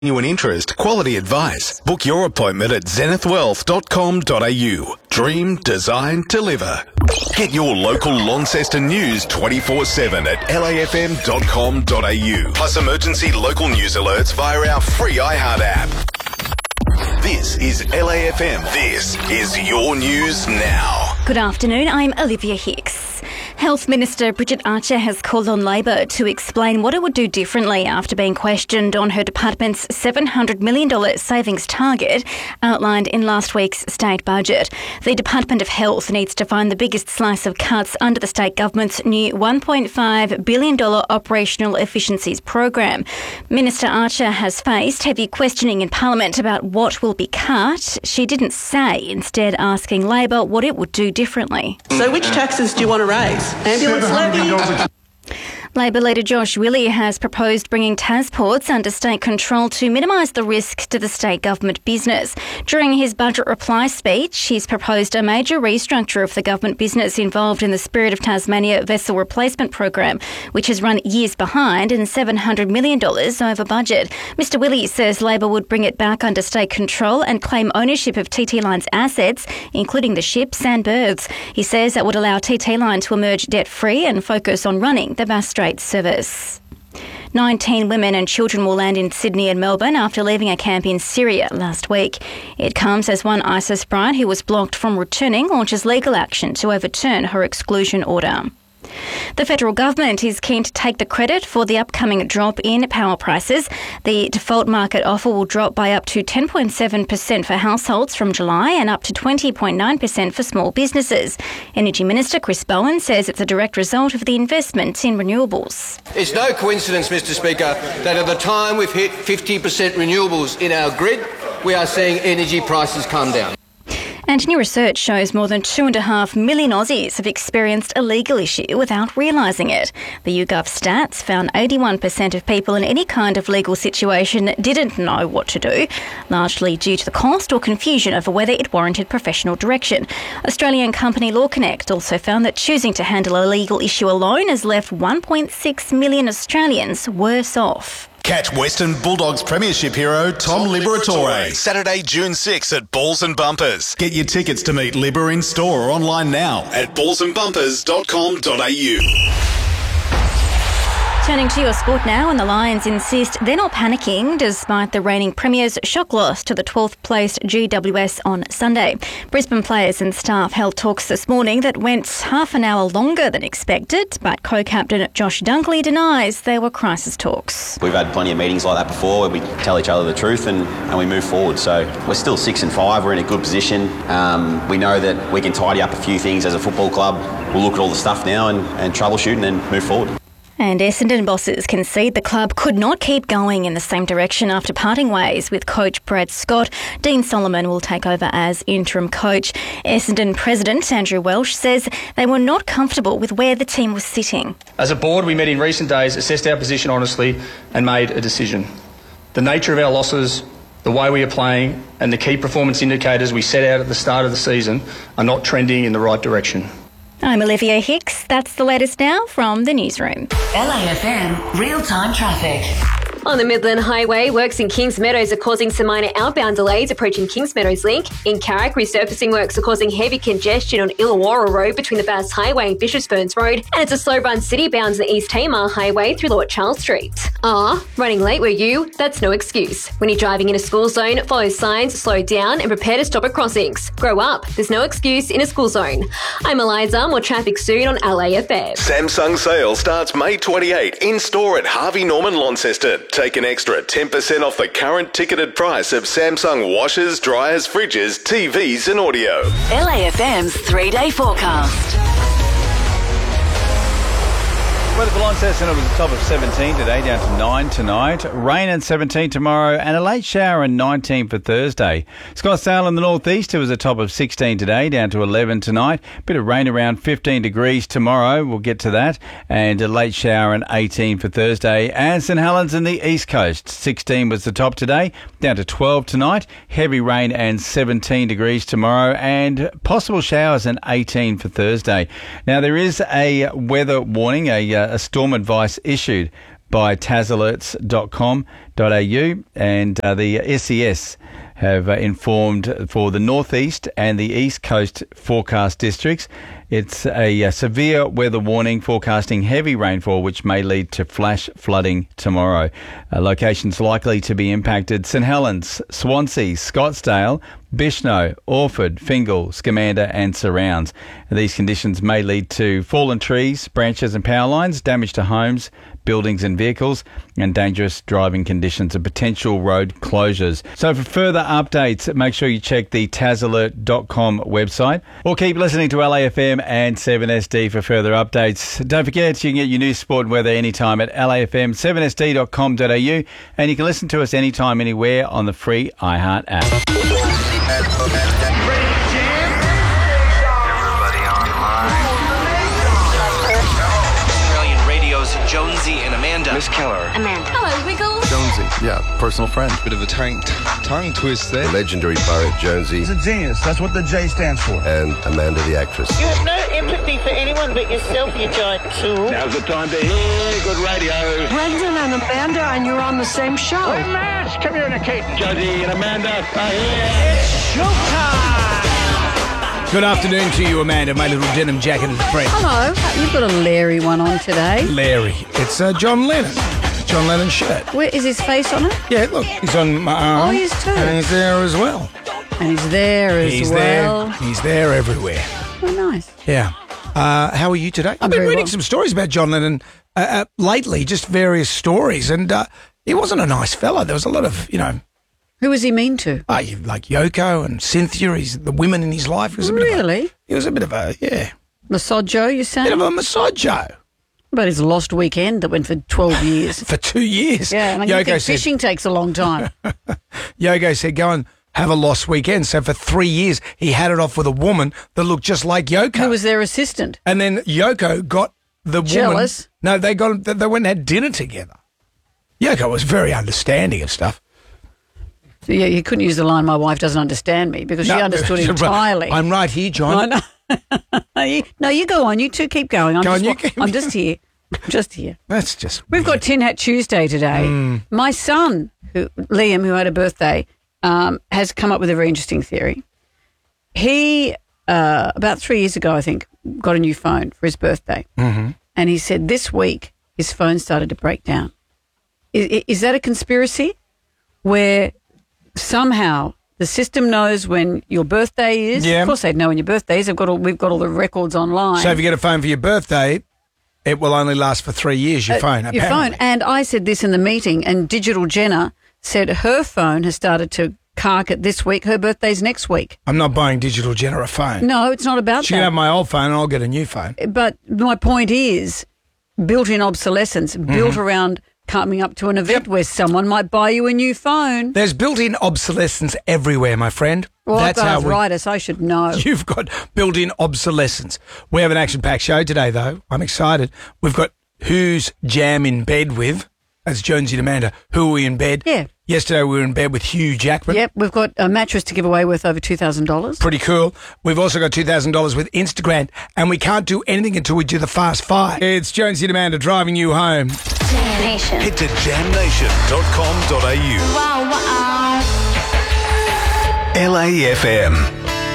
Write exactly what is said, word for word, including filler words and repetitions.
Genuine interest, quality advice. Book your appointment at zenith wealth dot com dot a u. Dream, design, deliver. Get your local Launceston news twenty-four seven at l a f m dot com dot a u. Plus emergency local news alerts via our free iHeart app. This is L A F M. This is your news now. Good afternoon, I'm Olivia Hicks. Health Minister Bridget Archer has called on Labor to explain what it would do differently after being questioned on her department's seven hundred million dollars savings target outlined in last week's state budget. The Department of Health needs to find the biggest slice of cuts under the state government's new one point five billion dollars operational efficiencies program. Minister Archer has faced heavy questioning in Parliament about what will be cut. She didn't say, instead asking Labor what it would do differently. So which taxes do you want to raise? Ambulance levy? Labor leader Josh Willey has proposed bringing Tasports under state control to minimise the risk to the state government business. During his budget reply speech, he's proposed a major restructure of the government business involved in the Spirit of Tasmania vessel replacement program, which has run years behind and seven hundred million dollars over budget. Mister Willey says Labor would bring it back under state control and claim ownership of T T Line's assets, including the ships and berths. He says that would allow T T Line to emerge debt-free and focus on running the Bass Strait service. nineteen women and children will land in Sydney and Melbourne after leaving a camp in Syria last week. It comes as one ISIS bride who was blocked from returning launches legal action to overturn her exclusion order. The federal government is keen to take the credit for the upcoming drop in power prices. The default market offer will drop by up to ten point seven percent for households from July and up to twenty point nine percent for small businesses. Energy Minister Chris Bowen says it's a direct result of the investment in renewables. It's no coincidence, Mr Speaker, that at the time we've hit fifty percent renewables in our grid, we are seeing energy prices come down. And new research shows more than two and a half million Aussies have experienced a legal issue without realising it. The YouGov stats found eighty-one percent of people in any kind of legal situation didn't know what to do, largely due to the cost or confusion over whether it warranted professional direction. Australian company Law Connect also found that choosing to handle a legal issue alone has left one point six million Australians worse off. Catch Western Bulldogs Premiership hero Tom Liberatore Saturday, June sixth at Balls and Bumpers. Get your tickets to meet Libber in store or online now at balls and bumpers dot com dot a u. Turning to your sport now, and the Lions insist they're not panicking despite the reigning Premier's shock loss to the twelfth placed G W S on Sunday. Brisbane players and staff held talks this morning that went half an hour longer than expected, but co-captain Josh Dunkley denies there were crisis talks. We've had plenty of meetings like that before where we tell each other the truth and, and we move forward. So we're still six and five, we're in a good position. Um, we know that we can tidy up a few things as a football club. We'll look at all the stuff now and, and troubleshoot and then move forward. And Essendon bosses concede the club could not keep going in the same direction after parting ways with coach Brad Scott. Dean Solomon will take over as interim coach. Essendon president Andrew Welsh says they were not comfortable with where the team was sitting. As a board, we met in recent days, assessed our position honestly and made a decision. The nature of our losses, the way we are playing and the key performance indicators we set out at the start of the season are not trending in the right direction. I'm Olivia Hicks. That's the latest now from the newsroom. L A F M real-time traffic. On the Midland Highway, works in Kings Meadows are causing some minor outbound delays approaching Kings Meadows Link. In Carrick, resurfacing works are causing heavy congestion on Illawarra Road between the Bass Highway and Bishops Ferns Road, and it's a slow run city-bound on the East Tamar Highway through Lord Charles Street. Ah, running late were you? That's no excuse. When you're driving in a school zone, follow signs, slow down and prepare to stop at crossings. Grow up. There's no excuse in a school zone. I'm Eliza. More traffic soon on L A F M. Samsung sale starts May twenty-eighth in store at Harvey Norman Launceston. Take an extra ten percent off the current ticketed price of Samsung washers, dryers, fridges, T Vs and audio. L A F M's three-day forecast. Weather for Launceston, it was a top of seventeen today, down to nine tonight. Rain and seventeen tomorrow, and a late shower and nineteen for Thursday. Scottsdale in the northeast, it was a top of sixteen today, down to eleven tonight. Bit of rain around fifteen degrees tomorrow, we'll get to that. And a late shower and eighteen for Thursday. And St Helens in the east coast, sixteen was the top today, down to twelve tonight. Heavy rain and seventeen degrees tomorrow, and possible showers and eighteen for Thursday. Now, there is a weather warning, a, a storm advice issued by tas alerts dot com dot a u, and uh, the S E S have uh, informed for the northeast and the east coast forecast districts. It's a, a severe weather warning forecasting heavy rainfall, which may lead to flash flooding tomorrow. Uh, locations likely to be impacted: St Helens, Swansea, Scottsdale, Bishno, Orford, Fingal, Scamander and surrounds. And these conditions may lead to fallen trees, branches and power lines, damage to homes, buildings and vehicles, and dangerous driving conditions and potential road closures. So for further updates, make sure you check the tas alert dot com website, or keep listening to L A F M and seven S D for further updates. Don't forget, you can get your news, sport and weather anytime at L A F M seven S D dot com dot a u, and you can listen to us anytime, anywhere on the free iHeart app. Jonesy and Amanda. Miss Keller. Amanda. Hello, Wiggles. Jonesy. Yeah, personal friend. Bit of a tongue, tongue twist there. The legendary Barrett Jonesy. He's a genius. That's what the J stands for. And Amanda the actress. You have no empathy for anyone but yourself, you giant tool. Now's the time to hear good radio. Brendan and Amanda, and you're on the same show. We're mass communicating. Jonesy and Amanda are here. It's showtime. Good afternoon to you, Amanda, my little denim jacket and friend. Hello. You've got a Larry one on today. Larry. It's uh, John Lennon. John Lennon's shirt. Where is his face on it? Yeah, look, he's on my arm. Oh, he is too. And he's there as well. And he's there as he's well. There. He's there everywhere. Oh, nice. Yeah. Uh, how are you today? I'm I've been reading well. some stories about John Lennon uh, uh, lately, just various stories, and uh, he wasn't a nice fella. There was a lot of, you know... Who was he mean to? Uh, like Yoko and Cynthia, he's the women in his life. He was a bit really? Of a, he was a bit of a, yeah. Misogyno, you saying? Bit of a misogyno. But his lost weekend that went for twelve years. For two years? Yeah, and I Yoko think said, fishing takes a long time. Yoko said, go and have a lost weekend. So for three years, he had it off with a woman that looked just like Yoko. Who was their assistant? And then Yoko got the Jealous? woman. No, they got they went and had dinner together. Yoko was very understanding of stuff. So yeah, you couldn't use the line, my wife doesn't understand me, because no, she understood entirely. I'm right here, John. No, you, no, you go on. You two keep going. I'm, go just, on, you keep I'm just here. I'm just here. That's just We've weird. got Tin Hat Tuesday today. Mm. My son, who, Liam, who had a birthday, um, has come up with a very interesting theory. He, uh, about three years ago, I think, got a new phone for his birthday. Mm-hmm. And he said this week his phone started to break down. Is, is that a conspiracy where somehow the system knows when your birthday is? Yeah. Of course they'd know when your birthday is. They've got all, we've got all the records online. So if you get a phone for your birthday, it will only last for three years, your uh, phone, Your apparently. phone. And I said this in the meeting, and Digital Jenna said her phone has started to cark it this week. Her birthday's next week. I'm not buying Digital Jenna a phone. No, it's not about she that. can have my old phone and I'll get a new phone. But my point is built-in obsolescence, mm-hmm. built around coming up to an event yep. where someone might buy you a new phone. There's built-in obsolescence everywhere, my friend. Well, That's I've got how we, arthritis, I should know. You've got built-in obsolescence. We have an action-packed show today, though. I'm excited. We've got Who's Jam in Bed With? That's Jonesy and Amanda. Who are we in bed? Yeah. Yesterday we were in bed with Hugh Jackman. Yep, we've got a mattress to give away worth over two thousand dollars. Pretty cool. We've also got two thousand dollars with Instagram, and we can't do anything until we do the Fast Five. It's Jonesy and Amanda driving you home. Jam Nation. Head to jam nation dot com dot a u. Wow, wow. L A F M.